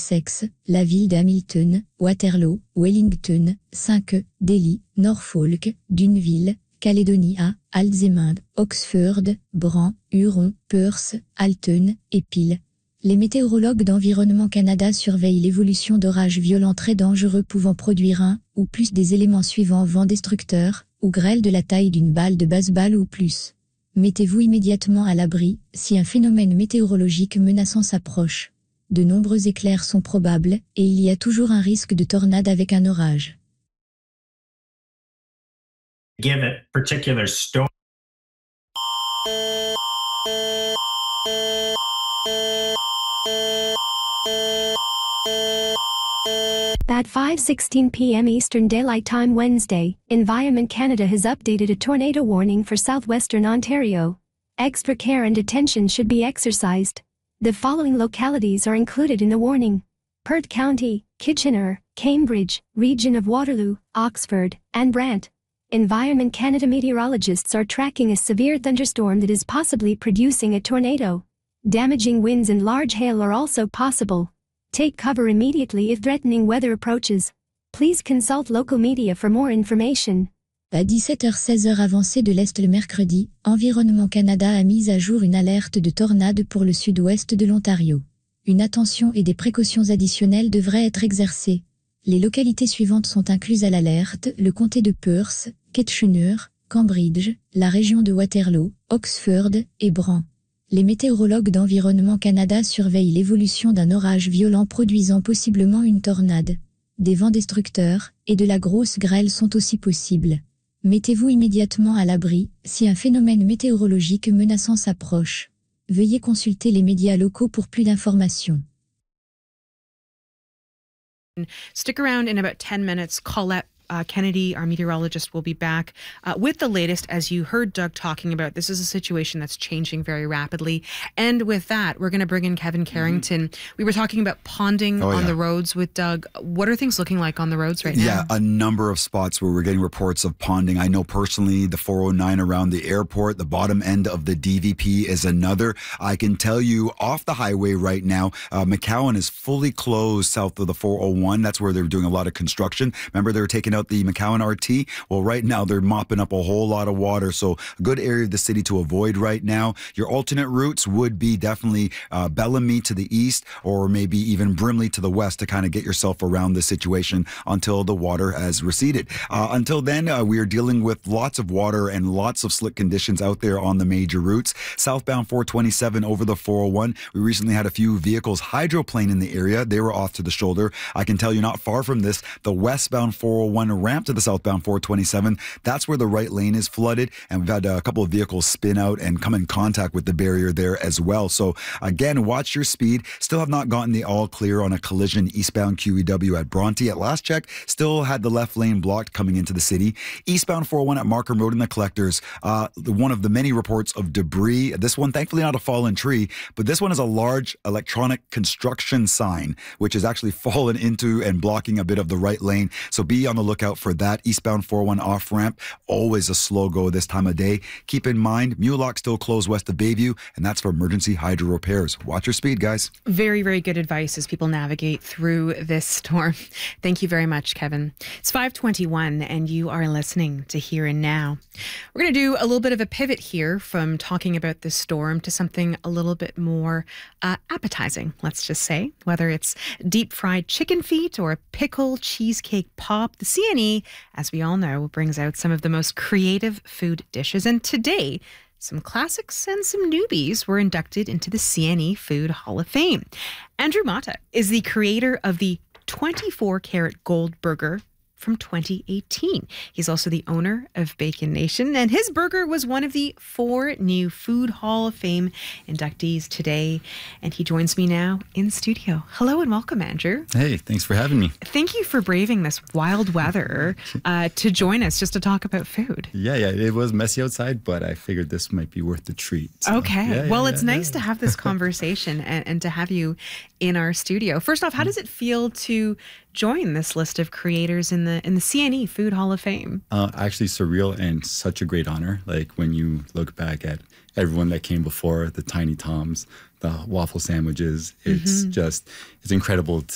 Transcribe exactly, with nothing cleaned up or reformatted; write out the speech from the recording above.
Essex, la ville d'Hamilton, Waterloo, Wellington, cinq, Delhi, Norfolk, Dunville, Calédonia, Alzeminde, Oxford, Bran, Huron, Perth, Alton et Peel. Les météorologues d'Environnement Canada surveillent l'évolution d'orages violents très dangereux pouvant produire un ou plus des éléments suivants: vent destructeur ou grêle de la taille d'une balle de baseball ou plus. Mettez-vous immédiatement à l'abri si un phénomène météorologique menaçant s'approche. De nombreux éclairs sont probables et il y a toujours un risque de tornade avec un orage. Give a particular story. At five sixteen p m Eastern Daylight Time Wednesday, Environment Canada has updated a tornado warning for southwestern Ontario. Extra care and attention should be exercised. The following localities are included in the warning: Perth County, Kitchener, Cambridge, region of Waterloo, Oxford, and Brant. Environment Canada meteorologists are tracking a severe thunderstorm that is possibly producing a tornado. Damaging winds and large hail are also possible. Take cover immediately if threatening weather approaches. Please consult local media for more information. À dix-sept heures seize heure avancée de l'Est le mercredi, Environnement Canada a mis à jour une alerte de tornade pour le sud-ouest de l'Ontario. Une attention et des précautions additionnelles devraient être exercées. Les localités suivantes sont incluses à l'alerte: le comté de Perth, Kitchener, Cambridge, la région de Waterloo, Oxford et Bran. Les météorologues d'Environnement Canada surveillent l'évolution d'un orage violent produisant possiblement une tornade. Des vents destructeurs et de la grosse grêle sont aussi possibles. Mettez-vous immédiatement à l'abri si un phénomène météorologique menaçant s'approche. Veuillez consulter les médias locaux pour plus d'informations. Stick around in about ten minutes. Colette Uh, Kennedy, our meteorologist, will be back uh, with the latest. As you heard Doug talking about, this is a situation that's changing very rapidly. And with that, we're going to bring in Kevin Carrington. Mm-hmm. We were talking about ponding oh, on yeah. the roads with Doug. What are things looking like on the roads right now? Yeah, a number of spots where we're getting reports of ponding. I know personally the four oh nine around the airport, the bottom end of the D V P is another. I can tell you off the highway right now, uh, McCowan is fully closed south of the four oh one. That's where they're doing a lot of construction. Remember, they were taking out the McCowan R T? Well, right now they're mopping up a whole lot of water, so a good area of the city to avoid right now. Your alternate routes would be definitely uh, Bellamy to the east, or maybe even Brimley to the west to kind of get yourself around the situation until the water has receded. Uh, until then, uh, we are dealing with lots of water and lots of slick conditions out there on the major routes. Southbound four twenty-seven over the four oh one. We recently had a few vehicles hydroplane in the area. They were off to the shoulder. I can tell you not far from this, the westbound four oh one ramp to the southbound four twenty-seven, that's where the right lane is flooded, and we've had a couple of vehicles spin out and come in contact with the barrier there as well. So again, watch your speed. Still have not gotten the all clear on a collision eastbound Q E W at Bronte. At last check, still had the left lane blocked coming into the city. Eastbound four oh one at Markham Road in the Collectors, uh, one of the many reports of debris. This one, thankfully not a fallen tree, but this one is a large electronic construction sign, which is actually fallen into and blocking a bit of the right lane. So be on the lookout for that. Eastbound four oh one off ramp, always a slow go this time of day. Keep in mind, Mulock still closed west of Bayview, and that's for emergency hydro repairs. Watch your speed, guys. Very, very good advice as people navigate through this storm. Thank you very much, Kevin. It's five twenty-one, and you are listening to Here and Now. We're going to do a little bit of a pivot here from talking about this storm to something a little bit more uh, appetizing, let's just say. Whether it's deep fried chicken feet or a pickle cheesecake pop, the C N E, as we all know, brings out some of the most creative food dishes. And today, some classics and some newbies were inducted into the C N E Food Hall of Fame. Andrew Mata is the creator of the twenty-four karat gold burger from twenty eighteen. He's also the owner of Bacon Nation, and his burger was one of the four new Food Hall of Fame inductees today. And he joins me now in studio. Hello and welcome, Andrew. Hey, thanks for having me. Thank you for braving this wild weather uh, to join us just to talk about food. Yeah, yeah, it was messy outside, but I figured this might be worth the treat. So, okay. Yeah, well, yeah, it's yeah, nice yeah. to have this conversation and, and to have you in our studio. First off, how does it feel to join this list of creators in the in the C N E Food Hall of Fame? Uh, actually surreal and such a great honor. Like when you look back at everyone that came before, the Tiny Toms, the waffle sandwiches, it's mm-hmm. just, it's incredible